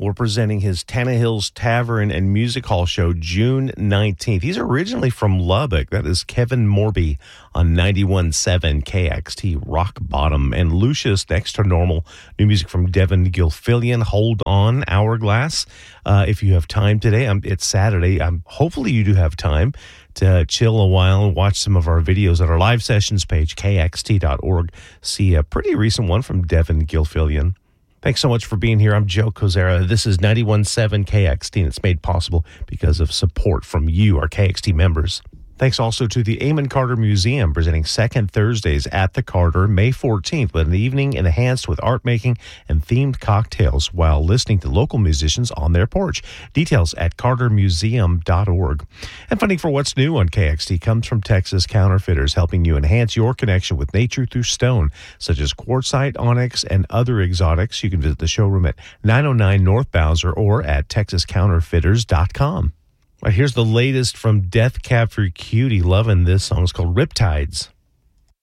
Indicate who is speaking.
Speaker 1: We're presenting his Tannehill's Tavern and Music Hall show June 19th. He's originally from Lubbock. That is Kevin Morby on 91.7 KXT Rock Bottom. And Lucius, Next to Normal, new music from Devin Gilfillian, Hold On, Hourglass. If you have time today, it's Saturday. Hopefully you do have time to chill a while and watch some of our videos at our live sessions page, kxt.org. See a pretty recent one from Devin Gilfillian. Thanks so much for being here. I'm Joe Kozera. This is 91.7 KXT, and it's made possible because of support from you, our KXT members. Thanks also to the Amon Carter Museum, presenting Second Thursdays at the Carter, May 14th, with an evening enhanced with art making and themed cocktails while listening to local musicians on their porch. Details at cartermuseum.org. And funding for What's New on KXT comes from Texas Counterfeiters, helping you enhance your connection with nature through stone, such as quartzite, onyx, and other exotics. You can visit the showroom at 909 North Bowser or at texascounterfeiters.com. Right, here's the latest from Death Cab for Cutie. Loving this song. It's called Riptides.